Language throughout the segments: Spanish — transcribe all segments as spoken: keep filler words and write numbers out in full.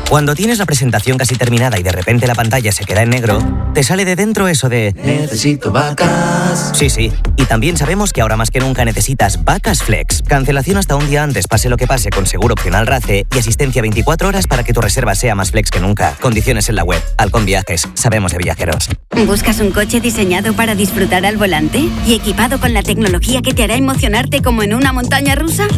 Cuando tienes la presentación casi terminada y de repente la pantalla se queda en negro, te sale de dentro eso de necesito vacas. Sí, sí. Y también sabemos que ahora más que nunca necesitas Vacas Flex. Cancelación hasta un día antes, pase lo que pase, con seguro opcional RACE y asistencia veinticuatro horas para que tu reserva sea más flex que nunca. Condiciones en la web. Halcón Viajes. Sabemos de viajeros. ¿Buscas un coche diseñado para disfrutar al volante y equipado con la tecnología que te hará emocionarte como en una montaña rusa?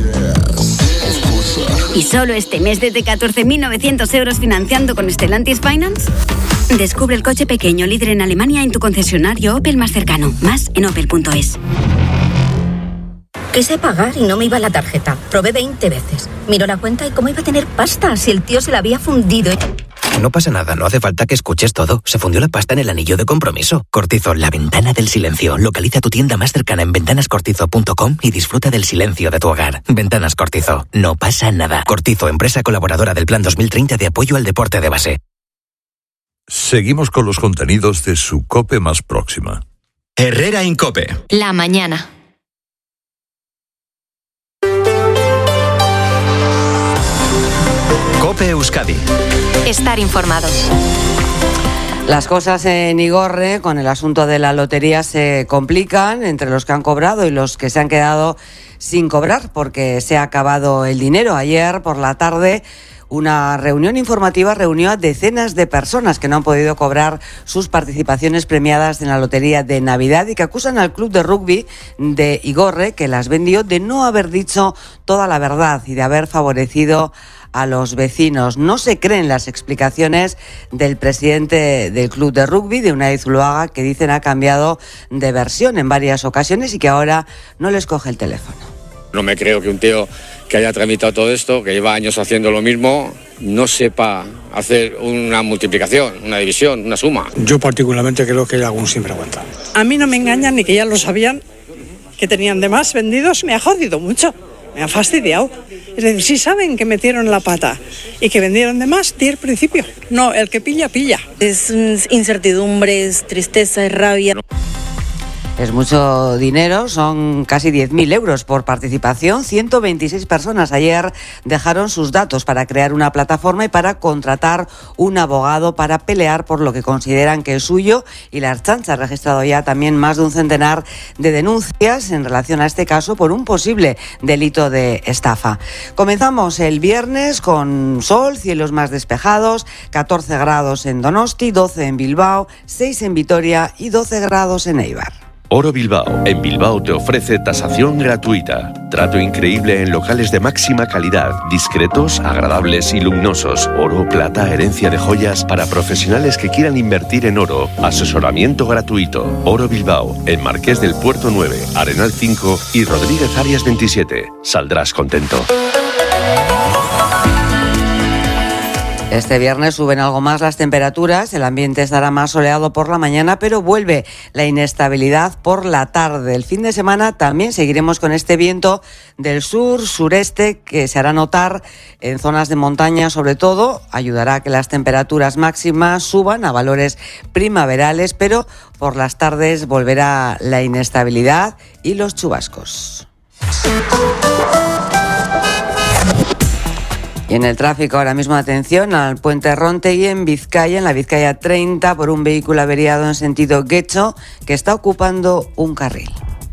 ¿Y solo este mes desde catorce mil novecientos euros financiando con Stellantis Finance? Descubre el coche pequeño líder en Alemania en tu concesionario Opel más cercano. Más en opel punto es. Quise pagar y no me iba la tarjeta. Probé veinte veces. Miró la cuenta y cómo iba a tener pasta si el tío se la había fundido. No pasa nada, no hace falta que escuches todo. Se fundió la pasta en el anillo de compromiso. Cortizo, la ventana del silencio. Localiza tu tienda más cercana en ventanas cortizo punto com y disfruta del silencio de tu hogar. Ventanas Cortizo. No pasa nada. Cortizo, empresa colaboradora del Plan dos mil treinta de apoyo al deporte de base. Seguimos con los contenidos de su COPE más próxima. Herrera en COPE. La mañana. COPE Euskadi. Estar informados. Las cosas en Igorre con el asunto de la lotería se complican entre los que han cobrado y los que se han quedado sin cobrar porque se ha acabado el dinero. Ayer por la tarde una reunión informativa reunió a decenas de personas que no han podido cobrar sus participaciones premiadas en la lotería de Navidad y que acusan al club de rugby de Igorre, que las vendió, de no haber dicho toda la verdad y de haber favorecido a los vecinos. No se creen las explicaciones del presidente del club de rugby, de Unai Zuluaga, que dicen ha cambiado de versión en varias ocasiones y que ahora no les coge el teléfono. No me creo que un tío que haya tramitado todo esto, que lleva años haciendo lo mismo, no sepa hacer una multiplicación, una división, una suma. Yo particularmente creo que hay algún sinvergüenza. A mí no me engañan ni que ya lo sabían, que tenían de más vendidos. Me ha jodido mucho, me ha fastidiado. Es decir, si saben que metieron la pata y que vendieron de más, di el principio. No, el que pilla, pilla. Es incertidumbre, es tristeza, es rabia. Es mucho dinero, son casi diez mil euros por participación. ciento veintiséis personas ayer dejaron sus datos para crear una plataforma y para contratar un abogado para pelear por lo que consideran que es suyo. Y la Ertzaintza ha registrado ya también más de un centenar de denuncias en relación a este caso por un posible delito de estafa. Comenzamos el viernes con sol, cielos más despejados, catorce grados en Donosti, doce en Bilbao, seis en Vitoria y doce grados en Eibar. Oro Bilbao. En Bilbao te ofrece tasación gratuita. Trato increíble en locales de máxima calidad, discretos, agradables y luminosos. Oro, plata, herencia de joyas para profesionales que quieran invertir en oro. Asesoramiento gratuito. Oro Bilbao. En Marqués del Puerto nueve, Arenal cinco y Rodríguez Arias veintisiete. Saldrás contento. Este viernes suben algo más las temperaturas, el ambiente estará más soleado por la mañana, pero vuelve la inestabilidad por la tarde. El fin de semana también seguiremos con este viento del sur-sureste que se hará notar en zonas de montaña sobre todo. Ayudará a que las temperaturas máximas suban a valores primaverales, pero por las tardes volverá la inestabilidad y los chubascos. Y en el tráfico ahora mismo atención al puente Rontegui en Vizcaya, en la Vizcaya treinta, por un vehículo averiado en sentido Guecho que está ocupando un carril.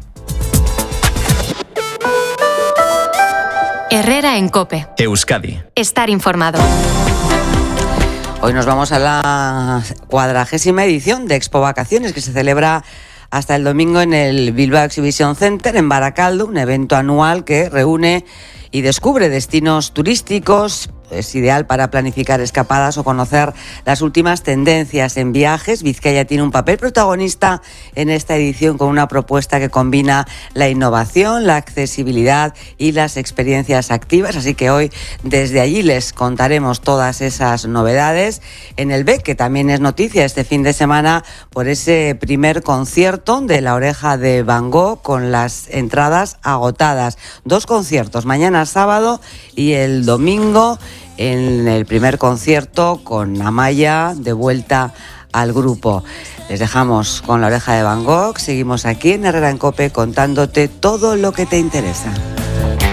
Herrera en COPE. Euskadi. Estar informado. Hoy nos vamos a la cuadragésima edición de Expo Vacaciones que se celebra hasta el domingo en el Bilbao Exhibition Center en Baracaldo, un evento anual que reúne y descubre destinos turísticos. Es ideal para planificar escapadas o conocer las últimas tendencias en viajes. Vizcaya tiene un papel protagonista en esta edición con una propuesta que combina la innovación, la accesibilidad y las experiencias activas. Así que hoy desde allí les contaremos todas esas novedades. En el B E C, que también es noticia este fin de semana por ese primer concierto de La Oreja de Van Gogh con las entradas agotadas. Dos conciertos, mañana sábado y el domingo, en el primer concierto con Amaya de vuelta al grupo. Les dejamos con La Oreja de Van Gogh. Seguimos aquí en Herrera en COPE contándote todo lo que te interesa.